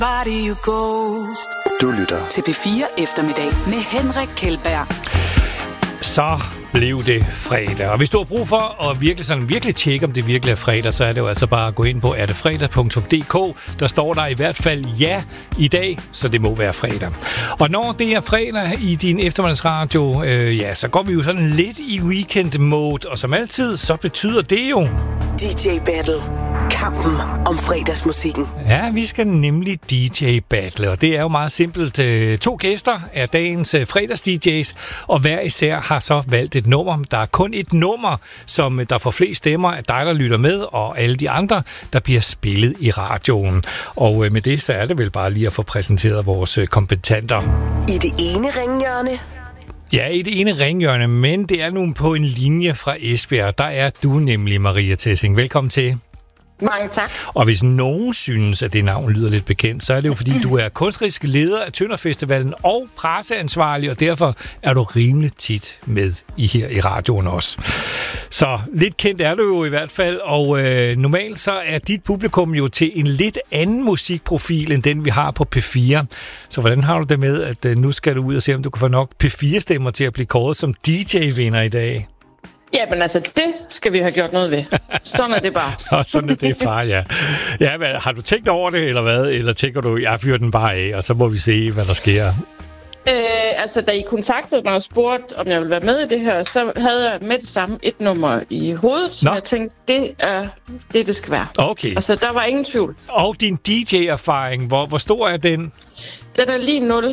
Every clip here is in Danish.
Body you ghost. Du lytter til P4 Eftermiddag med Henrik Kjeldberg. Så blev det fredag. Og hvis du har brug for at virkelig tjekke, om det virkelig er fredag, så er det jo altså bare at gå ind på ertefredag.dk. Der står der i hvert fald ja i dag, så det må være fredag. Og når det er fredag i din eftermiddagsradio, så går vi jo sådan lidt i weekend mode. Og som altid, så betyder det jo DJ Battle. Kampen om fredagsmusikken. Ja, vi skal nemlig DJ-battle, og det er jo meget simpelt. 2 gæster er dagens fredags-DJ's, og hver især har så valgt et nummer. Der er kun et nummer, som der får flest stemmer af dig, der lytter med, og alle de andre, der bliver spillet i radioen. Og med det, så er det vel bare lige at få præsenteret vores kompetenter. I det ene ringhjørne. Ja, i det ene ringhjørne, men det er nu på en linje fra Esbjerg. Der er du nemlig, Maria Tessing. Velkommen til. Mange tak. Og hvis nogen synes, at det navn lyder lidt bekendt, så er det jo fordi, du er kunstnerisk leder af Tønderfestivalen og presseansvarlig, og derfor er du rimelig tit med her i radioen også. Så lidt kendt er du jo i hvert fald, og normalt så er dit publikum jo til en lidt anden musikprofil, end den vi har på P4. Så hvordan har du det med, at nu skal du ud og se, om du kan få nok P4-stemmer til at blive kåret som DJ-vinder i dag? Ja, men altså, det skal vi have gjort noget ved. Sådan er det bare. Og sådan er det, far, ja. Ja, men har du tænkt over det, eller hvad? Eller tænker du, jeg fyrer den bare af, og så må vi se, hvad der sker? Altså, da I kontaktede mig og spurgte, om jeg ville være med i det her, så havde jeg med det samme et nummer i hovedet, så jeg tænkte, det er det skal være. Okay. Altså, der var ingen tvivl. Og din DJ-erfaring, hvor stor er den? Den er lige 0.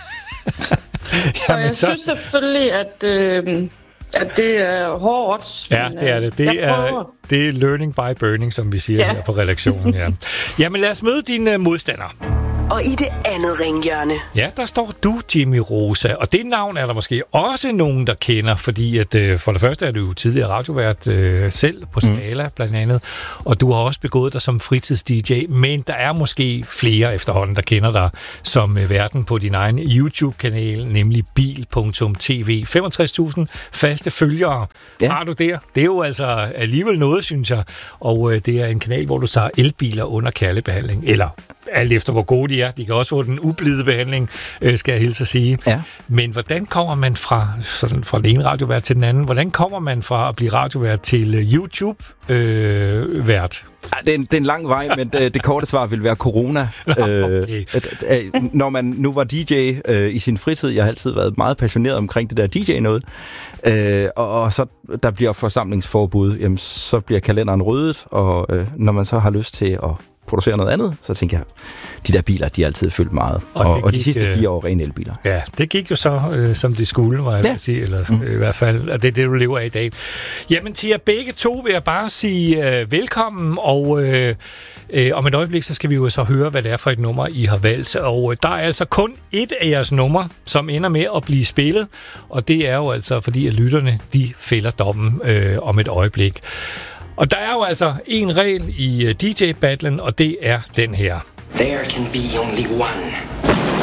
Så jeg synes selvfølgelig, at det er hårdt. Ja, det er det. Det er learning by burning, som vi siger her på redaktionen. Ja. Jamen lad os møde dine modstandere. Og i det andet ringhjørne. Ja, der står du, Jimmy Rosa. Og det navn er der måske også nogen, der kender, fordi at for det første er du jo tidligere radiovært selv på Skala blandt andet. Og du har også begået dig som fritids-DJ, men der er måske flere efterhånden, der kender dig som værten på din egen YouTube-kanal, nemlig bil.tv. 65.000 faste følgere har du der. Det er jo altså alligevel noget, synes jeg. Og det er en kanal, hvor du tager elbiler under kærlebehandling. Eller alt efter, hvor gode de er. De kan også få den ublide behandling, skal jeg hilse at sige. Ja. Men hvordan kommer man fra den ene radiovært til den anden? Hvordan kommer man fra at blive radiovært til YouTube-vært? Det er en lang vej, men det korte svar vil være corona. Okay. Når man nu var DJ i sin fritid, jeg har altid været meget passioneret omkring det der DJ-noget, og så der bliver forsamlingsforbud, jamen, så bliver kalenderen ryddet, og når man så har lyst til at producere noget andet, så tænker jeg, de der biler, de har altid fyldt meget. Og de sidste 4 år rene elbiler. Ja, det gik jo så, som det skulle, var jeg vil sige, eller i hvert fald, og det er det, du lever af i dag. Jamen, til jer begge to vil jeg bare sige velkommen, og om et øjeblik, så skal vi jo så høre, hvad det er for et nummer, I har valgt. Og der er altså kun et af jeres numre, som ender med at blive spillet, og det er jo altså, fordi at lytterne, de fælder dommen om et øjeblik. Og der er jo altså en regel i DJ-battlen, og det er den her. There can be only one